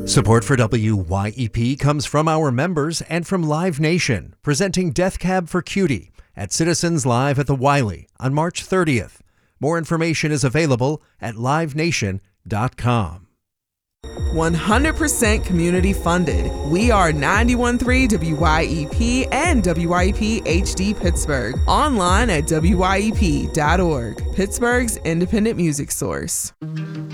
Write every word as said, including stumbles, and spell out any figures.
Support for W Y E P comes from our members and from Live Nation, presenting Death Cab for Cutie at Citizens Live at the Wiley on March thirtieth. More information is available at live nation dot com. one hundred percent community funded. We are ninety-one point three W Y E P and W Y E P H D Pittsburgh. Online at W Y E P dot org. Pittsburgh's independent music source.